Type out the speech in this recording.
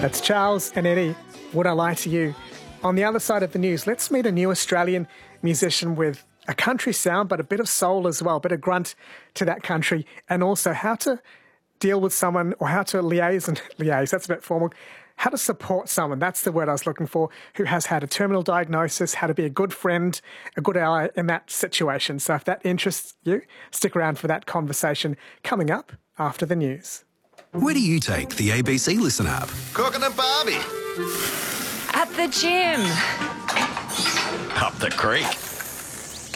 That's Charles and Eddie. Would I Lie to You? On the other side of the news, let's meet a new Australian musician with a country sound, but a bit of soul as well, a bit of grunt to that country, and also how to deal with someone, or how to liaise, that's a bit formal, how to support someone, that's the word I was looking for, who has had a terminal diagnosis, how to be a good friend, a good ally in that situation. So if that interests you, stick around for that conversation coming up after the news. Where do you take the ABC Listen app? Cooking at Barbie. At the gym. Up the creek.